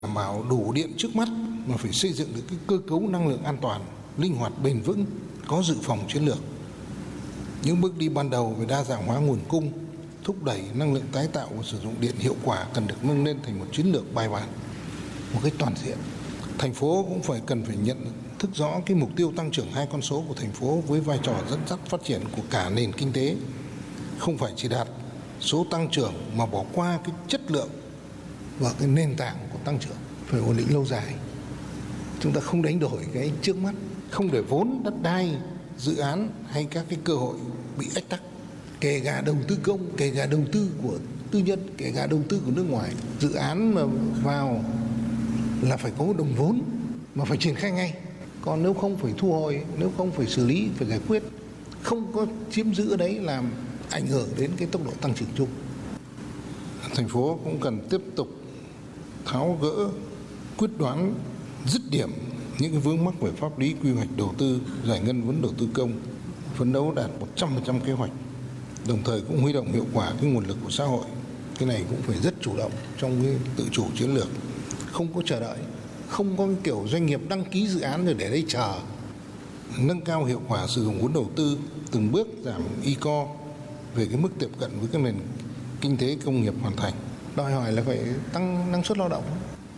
đảm bảo đủ điện trước mắt mà phải xây dựng được cái cơ cấu năng lượng an toàn, linh hoạt, bền vững, có dự phòng chiến lược. Những bước đi ban đầu về đa dạng hóa nguồn cung, thúc đẩy năng lượng tái tạo và sử dụng điện hiệu quả cần được nâng lên thành một chiến lược bài bản, một cách toàn diện. Thành phố cũng cần phải nhận thức rõ cái mục tiêu tăng trưởng 2 con số của thành phố với vai trò dẫn dắt phát triển của cả nền kinh tế, không phải chỉ đạt số tăng trưởng mà bỏ qua cái chất lượng và cái nền tảng của tăng trưởng, phải ổn định lâu dài. Chúng ta không đánh đổi cái trước mắt, không để vốn, đất đai, dự án hay các cái cơ hội bị ách tắc, kể cả đầu tư công, kể cả đầu tư của tư nhân, kể cả đầu tư của nước ngoài. Dự án mà vào là phải có đồng vốn mà phải triển khai ngay, còn nếu không phải thu hồi, nếu không phải xử lý, phải giải quyết, không có chiếm giữ đấy làm ảnh hưởng đến cái tốc độ tăng trưởng chung. Thành phố cũng cần tiếp tục tháo gỡ quyết đoán dứt điểm những cái vướng mắc về pháp lý, quy hoạch đầu tư, giải ngân vốn đầu tư công, phấn đấu đạt 100% kế hoạch, đồng thời cũng huy động hiệu quả cái nguồn lực của xã hội. Cái này cũng phải rất chủ động trong cái tự chủ chiến lược, không có chờ đợi, không có kiểu doanh nghiệp đăng ký dự án rồi để đây chờ. Nâng cao hiệu quả sử dụng vốn đầu tư, từng bước giảm ICO về cái mức tiếp cận với các nền kinh tế công nghiệp hoàn thành. Đòi hỏi là phải tăng năng suất lao động.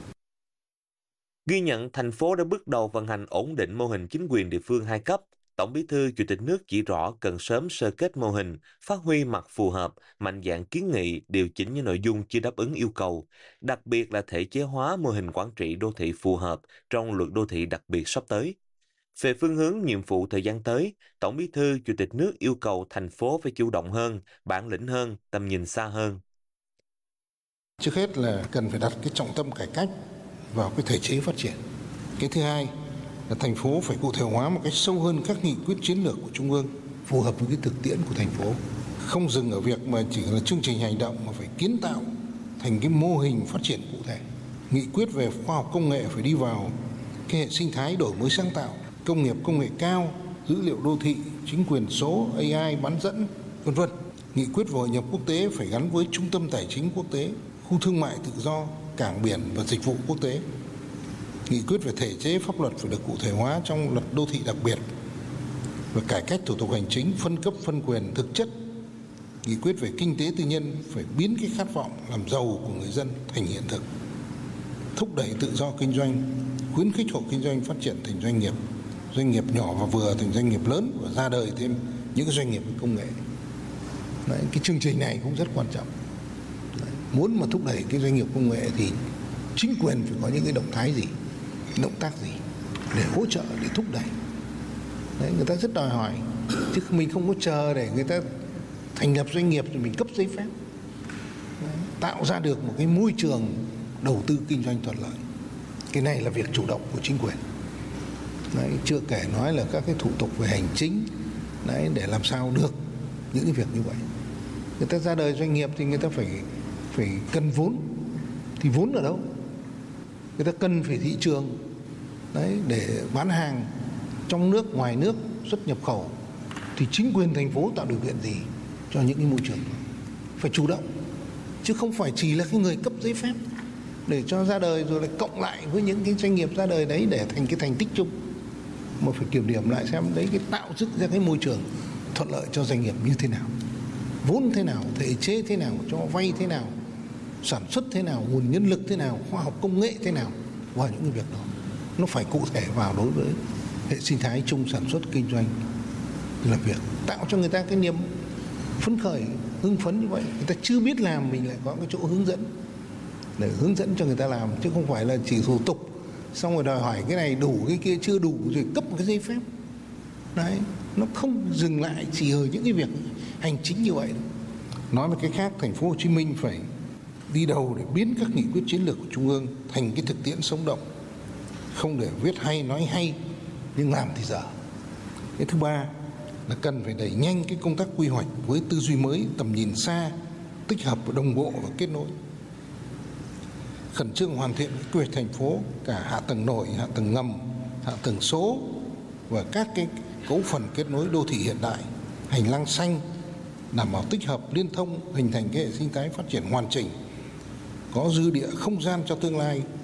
Ghi nhận thành phố đã bước đầu vận hành ổn định mô hình chính quyền địa phương 2 cấp, Tổng Bí thư Chủ tịch nước chỉ rõ cần sớm sơ kết mô hình, phát huy mặt phù hợp, mạnh dạn kiến nghị, điều chỉnh những nội dung chưa đáp ứng yêu cầu, đặc biệt là thể chế hóa mô hình quản trị đô thị phù hợp trong luật đô thị đặc biệt sắp tới. Về phương hướng nhiệm vụ thời gian tới, Tổng Bí thư Chủ tịch nước yêu cầu thành phố phải chủ động hơn, bản lĩnh hơn, tầm nhìn xa hơn. Trước hết là cần phải đặt cái trọng tâm cải cách vào cái thể chế phát triển. Cái thứ hai là thành phố phải cụ thể hóa một cách sâu hơn các nghị quyết chiến lược của Trung ương, phù hợp với cái thực tiễn của thành phố. Không dừng ở việc mà chỉ là chương trình hành động mà phải kiến tạo thành cái mô hình phát triển cụ thể. Nghị quyết về khoa học công nghệ phải đi vào cái hệ sinh thái đổi mới sáng tạo, công nghiệp công nghệ cao, dữ liệu đô thị, chính quyền số, AI, bán dẫn, v.v. Nghị quyết về hội nhập quốc tế phải gắn với trung tâm tài chính quốc tế, khu thương mại tự do, cảng biển và dịch vụ quốc tế. Nghị quyết về thể chế pháp luật phải được cụ thể hóa trong luật đô thị đặc biệt và cải cách thủ tục hành chính, phân cấp phân quyền thực chất. Nghị quyết về kinh tế tư nhân phải biến cái khát vọng làm giàu của người dân thành hiện thực. Thúc đẩy tự do kinh doanh, khuyến khích hộ kinh doanh phát triển thành doanh nghiệp nhỏ và vừa thành doanh nghiệp lớn và ra đời thêm những doanh nghiệp công nghệ. Đấy, cái chương trình này cũng rất quan trọng. Đấy, muốn mà thúc đẩy cái doanh nghiệp công nghệ thì chính quyền phải có những cái động thái gì, động tác gì để hỗ trợ, để thúc đẩy. Đấy, người ta rất đòi hỏi, chứ mình không có chờ để người ta thành lập doanh nghiệp rồi mình cấp giấy phép. Đấy, tạo ra được một cái môi trường đầu tư kinh doanh thuận lợi. Cái này là việc chủ động của chính quyền. Đấy, chưa kể nói là các cái thủ tục về hành chính, đấy, để làm sao được những cái việc như vậy. Người ta ra đời doanh nghiệp thì người ta phải cần vốn. Thì vốn ở đâu? Người ta cần phải thị trường, đấy, để bán hàng trong nước, ngoài nước, xuất nhập khẩu. Thì chính quyền thành phố tạo điều kiện gì cho những cái môi trường đó? Phải chủ động, chứ không phải chỉ là cái người cấp giấy phép để cho ra đời rồi lại cộng lại với những cái doanh nghiệp ra đời đấy để thành cái thành tích chung. Mà phải kiểm điểm lại xem đấy, cái tạo dựng ra cái môi trường thuận lợi cho doanh nghiệp như thế nào, vốn thế nào, thể chế thế nào, cho vay thế nào, sản xuất thế nào, nguồn nhân lực thế nào, khoa học công nghệ thế nào, vào những cái việc đó nó phải cụ thể vào đối với hệ sinh thái chung sản xuất kinh doanh làm việc, tạo cho người ta cái niềm phấn khởi, hưng phấn như vậy. Người ta chưa biết làm mình lại có cái chỗ hướng dẫn để hướng dẫn cho người ta làm, chứ không phải là chỉ thủ tục xong rồi đòi hỏi cái này đủ, cái kia chưa đủ rồi cấp một cái giấy phép. Đấy, nó không dừng lại chỉ ở những cái việc hành chính như vậy. Nói một cách khác, thành phố Hồ Chí Minh phải đi đầu để biến các nghị quyết chiến lược của Trung ương thành cái thực tiễn sống động, không để viết hay nói hay nhưng làm thì dở. Cái thứ ba là cần phải đẩy nhanh cái công tác quy hoạch với tư duy mới, tầm nhìn xa, tích hợp và đồng bộ và kết nối. Khẩn trương hoàn thiện quy hoạch thành phố, cả hạ tầng nổi, hạ tầng ngầm, hạ tầng số và các cái cấu phần kết nối đô thị hiện đại, hành lang xanh, đảm bảo tích hợp liên thông, hình thành cái hệ sinh thái phát triển hoàn chỉnh, có dư địa không gian cho tương lai,